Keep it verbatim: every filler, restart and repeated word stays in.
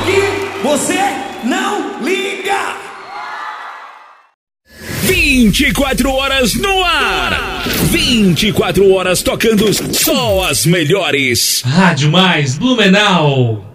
que você não liga. vinte e quatro horas no ar. vinte e quatro horas tocando só as melhores. Rádio Mais Blumenau.